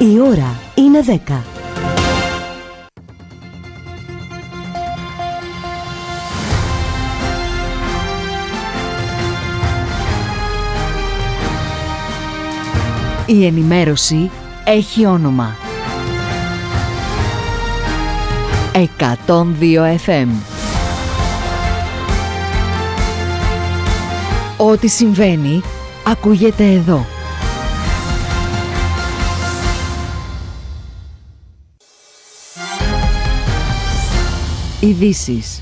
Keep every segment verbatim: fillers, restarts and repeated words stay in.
Η ώρα είναι δέκα. Η ενημέρωση έχει όνομα. εκατόν δύο εφ εμ. Ό,τι συμβαίνει, ακούγεται εδώ. Ειδήσεις.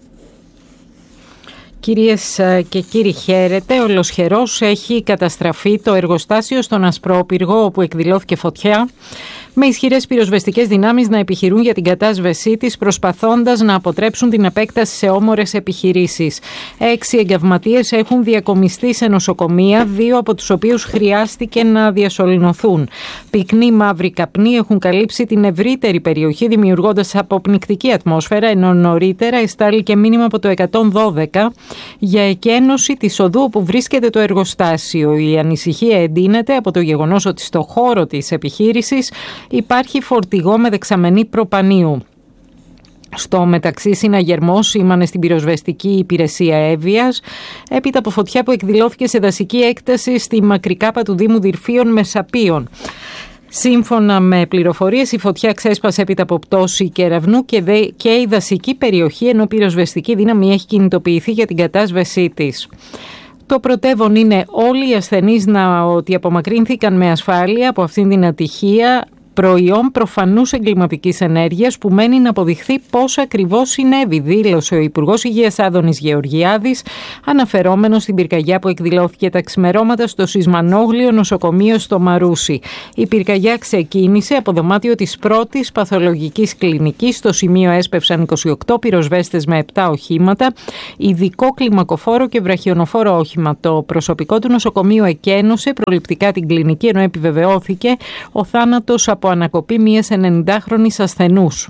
Κυρίες και κύριοι, χαίρετε. Ολοσχερός έχει καταστραφεί το εργοστάσιο στον Ασπρόπυργο, όπου εκδηλώθηκε φωτιά, με ισχυρές πυροσβεστικές δυνάμεις να επιχειρούν για την κατάσβεσή της, προσπαθώντας να αποτρέψουν την επέκταση σε όμορες επιχειρήσεις. Έξι εγκαυματίες έχουν διακομιστεί σε νοσοκομεία, δύο από τους οποίους χρειάστηκε να διασωληνωθούν. Πυκνοί μαύροι καπνοί έχουν καλύψει την ευρύτερη περιοχή, δημιουργώντας αποπνικτική ατμόσφαιρα, ενώ νωρίτερα εστάληκε μήνυμα από το εκατόν δώδεκα για εκένωση της οδού όπου βρίσκεται το εργοστάσιο. Η ανησυχία εντείνεται από το γεγονός ότι στο χώρο της επιχείρησης υπάρχει φορτηγό με δεξαμενή προπανίου. Στο μεταξύ, συναγερμός σήμανε στην πυροσβεστική υπηρεσία Εύβοιας έπειτα από φωτιά που εκδηλώθηκε σε δασική έκταση στη Μακρικάπα του Δήμου Δυρφίων Μεσαπίων. Σύμφωνα με πληροφορίες, η φωτιά ξέσπασε έπειτα από πτώση κεραυνού και, δε, και η δασική περιοχή, ενώ πυροσβεστική δύναμη έχει κινητοποιηθεί για την κατάσβεσή της. Το πρωτεύον είναι όλοι οι ασθενείς να ότι απομακρύνθηκαν με ασφάλεια από αυτήν την ατυχία, προϊόν προφανούς εγκληματικής ενέργειας που μένει να αποδειχθεί πώς ακριβώς συνέβη, δήλωσε ο Υπουργός Υγείας Άδωνης Γεωργιάδης, αναφερόμενος στην πυρκαγιά που εκδηλώθηκε τα ξημερώματα στο Σισμανόγλιο νοσοκομείο στο Μαρούσι. Η πυρκαγιά ξεκίνησε από δωμάτιο της πρώτης παθολογικής κλινικής. Στο σημείο έσπευσαν είκοσι οκτώ πυροσβέστες με επτά οχήματα, ειδικό κλιμακοφόρο και βραχιονοφόρο όχημα. Το προσωπικό του νοσοκομείου εκένωσε προληπτικά την κλινική, ενώ επιβεβαιώθηκε ο θάνατος από ανακοπή μιας ενενηντάχρονης ασθενούς.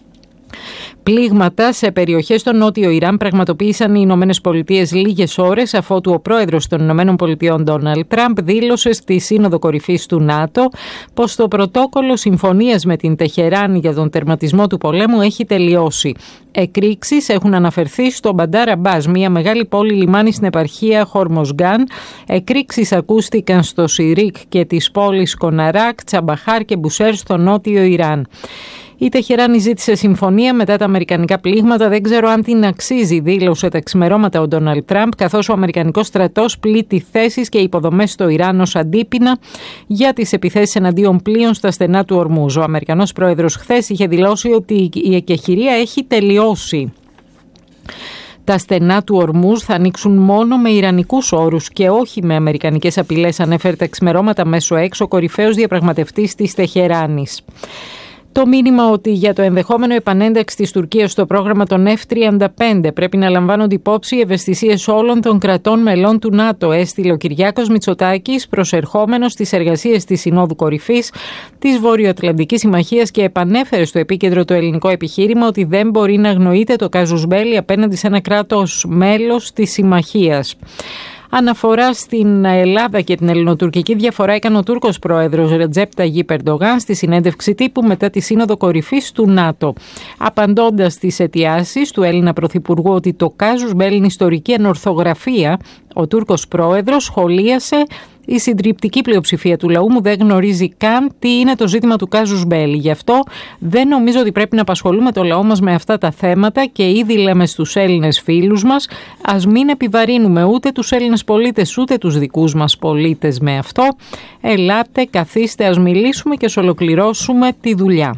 Πλήγματα σε περιοχές στο νότιο Ιράν πραγματοποίησαν οι Ηνωμένες Πολιτείες λίγες ώρες αφότου ο πρόεδρος των Ηνωμένων Πολιτειών Ντόναλντ Τραμπ δήλωσε στη Σύνοδο Κορυφής του ΝΑΤΟ πως το πρωτόκολλο συμφωνίας με την Τεχεράνη για τον τερματισμό του πολέμου έχει τελειώσει. Εκρήξεις έχουν αναφερθεί στο Μπαντάρ Αμπάς, μια μεγάλη πόλη λιμάνι στην επαρχία Χορμοζγκάν. Εκρήξεις ακούστηκαν στο Σιρίκ και τις πόλεις Κοναράκ, Τσαμπαχάρ και Μπουσέρ στο νότιο Ιράν. Η Τεχεράνη ζήτησε συμφωνία μετά τα αμερικανικά πλήγματα. Δεν ξέρω αν την αξίζει, δήλωσε τα ξημερώματα ο Ντόναλντ Τραμπ, καθώς ο αμερικανικός στρατός πλήττει θέσεις και υποδομές στο Ιράν ως αντίπεινα για τις επιθέσεις εναντίον πλοίων στα στενά του Ορμούζ. Ο Αμερικανός πρόεδρος χθες είχε δηλώσει ότι η εκεχηρία έχει τελειώσει. Τα στενά του Ορμούζ θα ανοίξουν μόνο με ιρανικούς όρους και όχι με αμερικανικές απειλές, ανέφερε τα ξημερώματα μέσω έξω ο κορυφαίος διαπραγματευτής της Τεχεράνης. Το μήνυμα ότι για το ενδεχόμενο επανένταξη της Τουρκίας στο πρόγραμμα των εφ τριάντα πέντε πρέπει να λαμβάνονται υπόψη οι ευαισθησίες όλων των κρατών μελών του ΝΑΤΟ, έστειλε ο Κυριάκος Μητσοτάκης προσερχόμενος στις εργασίες της Συνόδου Κορυφής της Βορειοατλαντικής Συμμαχίας και επανέφερε στο επίκεντρο το ελληνικό επιχείρημα ότι δεν μπορεί να αγνοείται το κάζους μπέλι απέναντι σε ένα κράτος μέλος της Συμμαχίας. Αναφορά στην Ελλάδα και την ελληνοτουρκική διαφορά έκανε ο Τούρκος πρόεδρος Ρετζέπ Ταγίπ Ερντογάν στη συνέντευξη τύπου μετά τη Σύνοδο Κορυφής του ΝΑΤΟ. Απαντώντας στις αιτιάσεις του Έλληνα Πρωθυπουργού ότι το κάζους μπέλι είναι ιστορική ανορθογραφία, ο Τούρκος πρόεδρος σχολίασε: η συντριπτική πλειοψηφία του λαού μου δεν γνωρίζει καν τι είναι το ζήτημα του κάζους μπέλι. Γι' αυτό δεν νομίζω ότι πρέπει να απασχολούμε το λαό μας με αυτά τα θέματα και ήδη λέμε στους Έλληνες φίλους μας ας μην επιβαρύνουμε ούτε τους Έλληνες πολίτες ούτε τους δικούς μας πολίτες με αυτό. Ελάτε, καθίστε, ας μιλήσουμε και ας ολοκληρώσουμε τη δουλειά.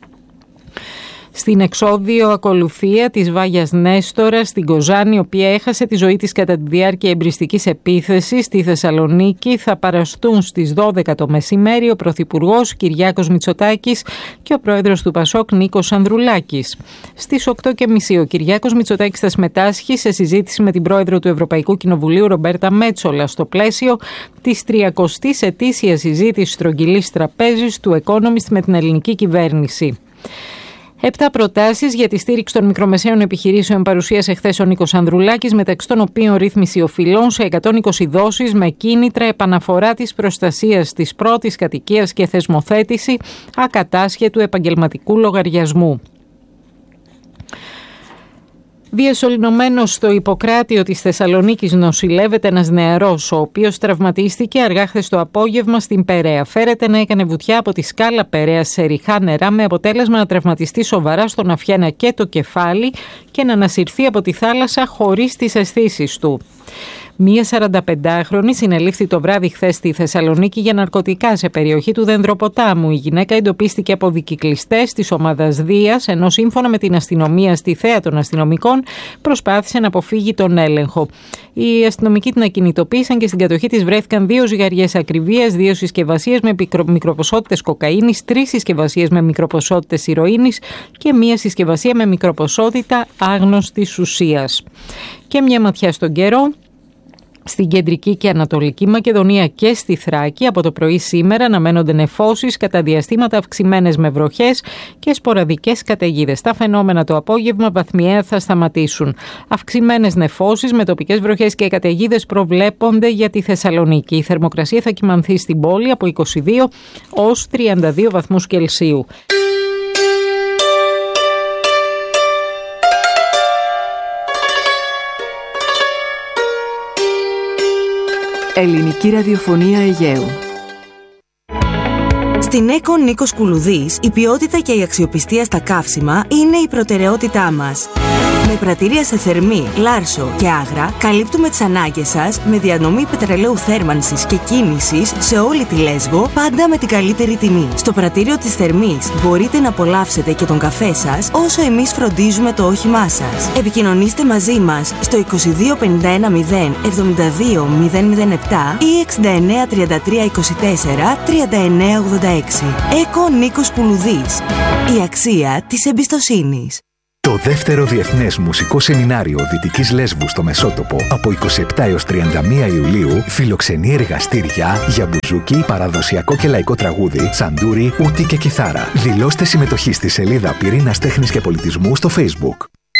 Στην εξώδιο ακολουθία της Βάγιας Νέστορα στην Κοζάνη, η οποία έχασε τη ζωή της κατά τη διάρκεια εμπριστικής επίθεσης στη Θεσσαλονίκη, θα παραστούν στις δώδεκα το μεσημέρι ο Πρωθυπουργός Κυριάκος Μητσοτάκης και ο Πρόεδρος του Πασόκ Νίκος Ανδρουλάκης. Στις οκτώ και μισή ο Κυριάκος Μητσοτάκης θα συμμετάσχει σε συζήτηση με την Πρόεδρο του Ευρωπαϊκού Κοινοβουλίου Ρομπέρτα Μέτσολα στο πλαίσιο της τριακοστής ετήσιας συζήτησης στρογγυλής τραπέζης του Economist με την ελληνική κυβέρνηση. Επτά προτάσεις για τη στήριξη των μικρομεσαίων επιχειρήσεων παρουσίασε χθες ο Νίκος Ανδρουλάκης, μεταξύ των οποίων ρύθμιση οφειλών σε εκατόν είκοσι δόσεις με κίνητρα, επαναφορά της προστασίας της πρώτης κατοικίας και θεσμοθέτηση ακατάσχετου επαγγελματικού λογαριασμού. Διασωληνωμένος στο Ιπποκράτιο της Θεσσαλονίκης νοσηλεύεται ένας νεαρός, ο οποίος τραυματίστηκε αργά χθες το απόγευμα στην Περαία. Φέρεται να έκανε βουτιά από τη σκάλα Περαίας σε ριχά νερά, με αποτέλεσμα να τραυματιστεί σοβαρά στον αφιένα και το κεφάλι και να ανασυρθεί από τη θάλασσα χωρίς τις αισθήσεις του. Μία σαρανταπεντάχρονη συνελήφθη το βράδυ χθες στη Θεσσαλονίκη για ναρκωτικά σε περιοχή του Δενδροποτάμου. Η γυναίκα εντοπίστηκε από δικυκλιστές της ομάδας Δίας, ενώ σύμφωνα με την αστυνομία στη θέα των αστυνομικών προσπάθησε να αποφύγει τον έλεγχο. Οι αστυνομικοί την ακινητοποίησαν και στην κατοχή της βρέθηκαν δύο ζυγαριές ακριβίας, δύο συσκευασίες με μικροποσότητες κοκαίνης, τρεις συσκευασίες με μικροποσότητες ηρωίνης και μία συσκευασία με μικροποσότητα άγνωστης ουσίας. Και μια ματιά στον καιρό. Στην κεντρική και ανατολική Μακεδονία και στη Θράκη από το πρωί σήμερα αναμένονται νεφώσεις, κατά διαστήματα αυξημένες με βροχές και σποραδικές καταιγίδες. Τα φαινόμενα το απόγευμα βαθμιαία θα σταματήσουν. Αυξημένες νεφώσεις με τοπικές βροχές και καταιγίδες προβλέπονται για τη Θεσσαλονίκη. Η θερμοκρασία θα κυμανθεί στην πόλη από είκοσι δύο ως τριάντα δύο βαθμούς Κελσίου. Ελληνική ραδιοφωνία Αιγαίου. Στην ΕΚΟ Νίκος Κουλουδής, η ποιότητα και η αξιοπιστία στα καύσιμα είναι η προτεραιότητά μας. Με πρατήρια σε Θερμή, Λάρσο και Άγρα, καλύπτουμε τις ανάγκες σας με διανομή πετρελαίου θέρμανσης και κίνησης σε όλη τη Λέσβο, πάντα με την καλύτερη τιμή. Στο πρατήριο της Θερμής μπορείτε να απολαύσετε και τον καφέ σας, όσο εμείς φροντίζουμε το όχημά σας. Επικοινωνήστε μαζί μας στο είκοσι δύο πενήντα ένα μηδέν εβδομήντα δύο μηδέν μηδέν επτά ή εξήντα εννέα τριάντα τρία είκοσι τέσσερα τριάντα εννέα ογδόντα έξι. ΕΚΟ Νίκος Κουλουδής. Η αξία της εμπιστοσύνης. Το δεύτερο Διεθνές Μουσικό Σεμινάριο Δυτικής Λέσβου στο Μεσότοπο από είκοσι επτά έως τριάντα μία Ιουλίου φιλοξενεί εργαστήρια για μπουζούκι, παραδοσιακό και λαϊκό τραγούδι, σαντούρι, ούτι και κιθάρα. Δηλώστε συμμετοχή στη σελίδα Πυρήνας Τέχνης και Πολιτισμού στο Facebook.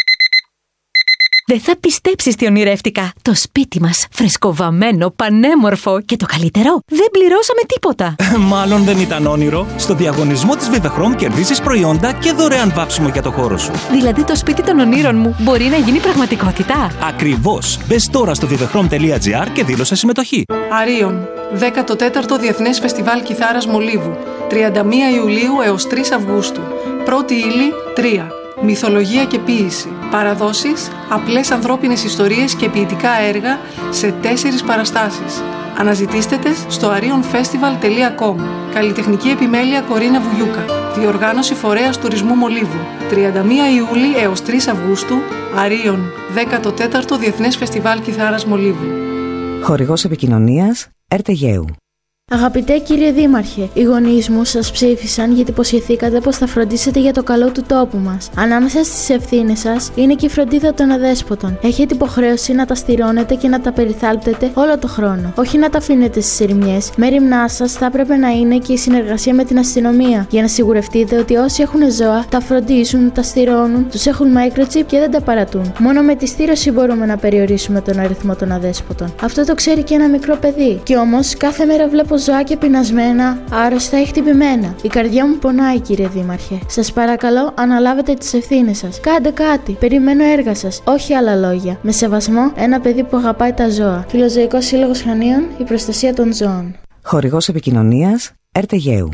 Δεν θα πιστέψεις τι ονειρεύτηκα. Το σπίτι μας, φρεσκοβαμμένο, πανέμορφο και το καλύτερο, δεν πληρώσαμε τίποτα. Μάλλον δεν ήταν όνειρο. Στο διαγωνισμό της Vivechrom κερδίζεις προϊόντα και δωρεάν βάψιμο για το χώρο σου. Δηλαδή το σπίτι των ονείρων μου μπορεί να γίνει πραγματικότητα. Ακριβώς. Μπες τώρα στο vivechrom τελεία gr και δήλωσε συμμετοχή. Αρίων, δέκατο τέταρτο Διεθνές Φεστιβάλ Κιθάρας Μολύβου, τριάντα μία Ιουλίου έως τρεις Αυγούστου. Πρώτη ύλη, τρία. Μυθολογία και ποίηση. Παραδόσεις, απλές ανθρώπινες ιστορίες και ποιητικά έργα σε τέσσερις παραστάσεις. Αναζητήστε τες στο arion festival τελεία com. Καλλιτεχνική επιμέλεια Κορίνα Βουγιούκα. Διοργάνωση Φορέας Τουρισμού Μολύβου. τριάντα μία Ιουλίου έως τρεις Αυγούστου. Αρίων, δέκατο τέταρτο Διεθνές Φεστιβάλ Κιθάρας Μολύβου. Χορηγός επικοινωνίας Ερτ Αιγαίου. Αγαπητέ κύριε Δήμαρχε, οι γονείς μου σας ψήφισαν γιατί υποσχεθήκατε πως θα φροντίσετε για το καλό του τόπου μας. Ανάμεσα στις ευθύνες σας είναι και η φροντίδα των αδέσποτων. Έχετε υποχρέωση να τα στηρώνετε και να τα περιθάλπτετε όλο το χρόνο. Όχι να τα αφήνετε στις ερημιές. Μέριμνά σας θα έπρεπε να είναι και η συνεργασία με την αστυνομία, για να σιγουρευτείτε ότι όσοι έχουν ζώα τα φροντίζουν, τα στηρώνουν, τους έχουν microchip και δεν τα παρατούν. Μόνο με τη στήρωση μπορούμε να περιορίσουμε τον αριθμό των αδέσποτων. Αυτό το ξέρει και ένα μικρό παιδί. Κι όμως κάθε μέρα βλέπω ζωάκια πεινασμένα, άρρωστα ή χτυπημένα. Η καρδιά μου πονάει, κύριε Δήμαρχε. Σας παρακαλώ, αναλάβετε τις ευθύνες σας. Κάντε κάτι. Περιμένω έργα σας. Όχι άλλα λόγια. Με σεβασμό, ένα παιδί που αγαπάει τα ζώα. Φιλοζωικός Σύλλογος Χανίων, η προστασία των ζώων. Χορηγός επικοινωνίας Ερτ Αιγαίου.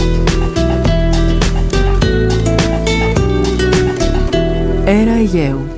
Έρα Αιγαίου.